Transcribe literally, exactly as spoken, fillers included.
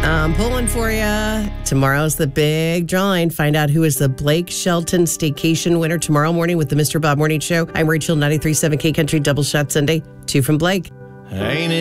I'm pulling for you. Tomorrow's the big drawing. Find out who is the Blake Shelton Staycation winner tomorrow morning with the Mister Bob Morning Show. I'm Rachel, ninety-three point seven K Country Double Shot Sunday. Two from Blake. Ain't it